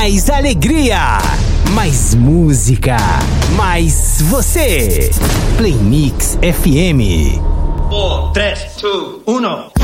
mais alegria, mais música, mais você. Play Mix FM. 4, 3, 2, 1.